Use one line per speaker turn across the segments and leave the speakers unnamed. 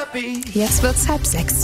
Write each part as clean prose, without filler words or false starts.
Jetzt wird's 5:30.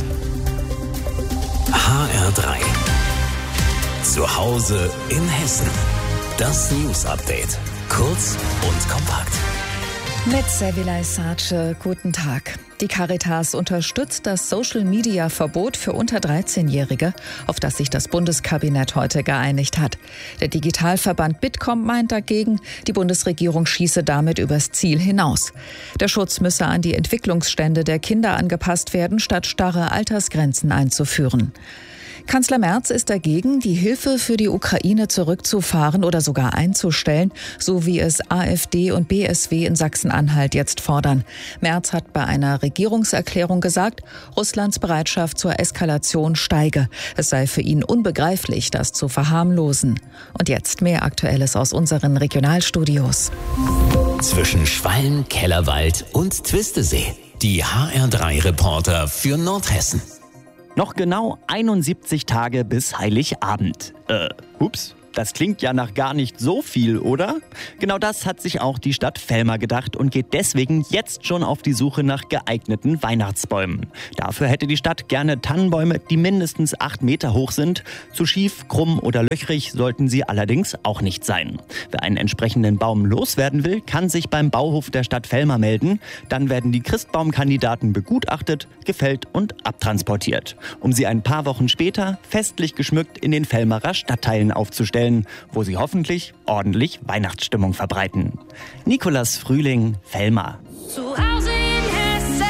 HR3. Zu Hause in Hessen. Das News-Update. Kurz und kompakt.
Mit Sevilay Sace, guten Tag. Die Caritas unterstützt das Social-Media-Verbot für unter 13-Jährige, auf das sich das Bundeskabinett heute geeinigt hat. Der Digitalverband Bitkom meint dagegen, die Bundesregierung schieße damit übers Ziel hinaus. Der Schutz müsse an die Entwicklungsstände der Kinder angepasst werden, statt starre Altersgrenzen einzuführen. Kanzler Merz ist dagegen, die Hilfe für die Ukraine zurückzufahren oder sogar einzustellen, so wie es AfD und BSW in Sachsen-Anhalt jetzt fordern. Merz hat bei einer Regierungserklärung gesagt, Russlands Bereitschaft zur Eskalation steige. Es sei für ihn unbegreiflich, das zu verharmlosen. Und jetzt mehr Aktuelles aus unseren Regionalstudios.
Zwischen Schwalm, Kellerwald und Twistesee. Die HR3-Reporter für Nordhessen.
Noch genau 71 Tage bis Heiligabend. Das klingt ja nach gar nicht so viel, oder? Genau das hat sich auch die Stadt Velma gedacht und geht deswegen jetzt schon auf die Suche nach geeigneten Weihnachtsbäumen. Dafür hätte die Stadt gerne Tannenbäume, die mindestens 8 Meter hoch sind. Zu schief, krumm oder löchrig sollten sie allerdings auch nicht sein. Wer einen entsprechenden Baum loswerden will, kann sich beim Bauhof der Stadt Velma melden. Dann werden die Christbaumkandidaten begutachtet, gefällt und abtransportiert, um sie ein paar Wochen später festlich geschmückt in den Velmarer Stadtteilen aufzustellen, wo sie hoffentlich ordentlich Weihnachtsstimmung verbreiten. Nicolas Frühling, Velma.
Zu Hause in Hessen.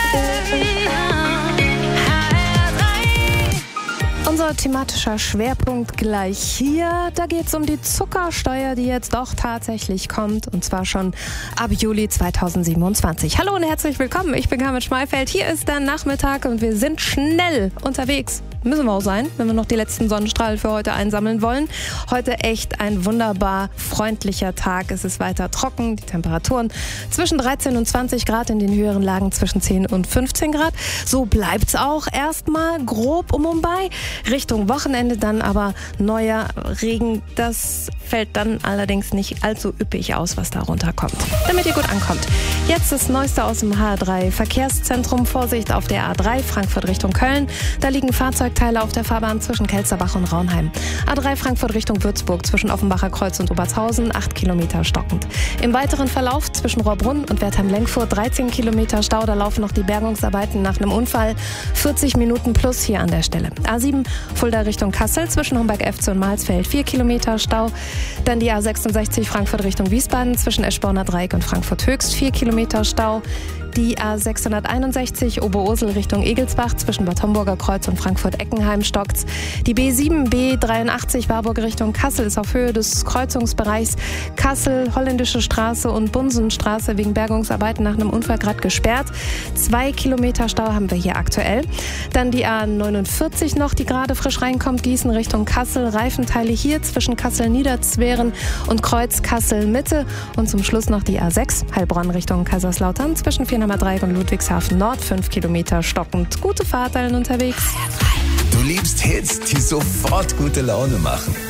Unser thematischer Schwerpunkt gleich hier. Da geht es um die Zuckersteuer, die jetzt doch tatsächlich kommt. Und zwar schon ab Juli 2027. Hallo und herzlich willkommen. Ich bin Carmen Schmeifeld. Hier ist der Nachmittag und wir sind schnell unterwegs. Müssen wir auch sein, wenn wir noch die letzten Sonnenstrahlen für heute einsammeln wollen. Heute echt ein wunderbar freundlicher Tag. Es ist weiter trocken, die Temperaturen zwischen 13 und 20 Grad, in den höheren Lagen zwischen 10 und 15 Grad. So bleibt's auch erstmal grob um und bei. Richtung Wochenende dann aber neuer Regen. Das fällt dann allerdings nicht allzu üppig aus, was da runterkommt. Damit ihr gut ankommt. Jetzt das Neueste aus dem HR3 Verkehrszentrum. Vorsicht auf der A3 Frankfurt Richtung Köln. Da liegen Fahrzeugteile auf der Fahrbahn zwischen Kelsterbach und Raunheim. A3 Frankfurt Richtung Würzburg zwischen Offenbacher Kreuz und Obertshausen 8 Kilometer stockend. Im weiteren Verlauf zwischen Rohrbrunn und Wertheim-Lenkfurt 13 Kilometer Stau. Da laufen noch die Bergungsarbeiten nach einem Unfall. 40 Minuten plus hier an der Stelle. A7 Fulda Richtung Kassel zwischen Homberg-Efze und Mahlsfeld 4 Kilometer Stau. Dann die A66 Frankfurt Richtung Wiesbaden zwischen Eschborner Dreieck und Frankfurt Höchst 4 Kilometer Stau. Die A661 Oberursel Richtung Egelsbach zwischen Bad Homburger Kreuz und Frankfurt-Eckenheim stockt's. Die B7 B83 Warburg Richtung Kassel ist auf Höhe des Kreuzungsbereichs Kassel, Holländische Straße und Bunsenstraße wegen Bergungsarbeiten nach einem Unfall gerade gesperrt. 2 Kilometer Stau haben wir hier aktuell. Dann die A49 noch, die gerade frisch reinkommt, Gießen Richtung Kassel. Reifenteile hier zwischen Kassel-Niederzweren und Kreuz Kassel-Mitte. Und zum Schluss noch die A6 Heilbronn Richtung Kaiserslautern zwischen Viernamer Dreieck und Ludwigshafen Nord 5 Kilometer stockend. Gute Fahrt allen unterwegs.
Du liebst Hits, die sofort gute Laune machen.